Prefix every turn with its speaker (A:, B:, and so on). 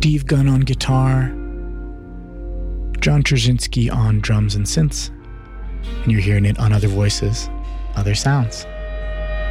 A: Steve Gunn on guitar, John Trzynski on drums and synths, and you're hearing it on Other Voices, Other Sounds.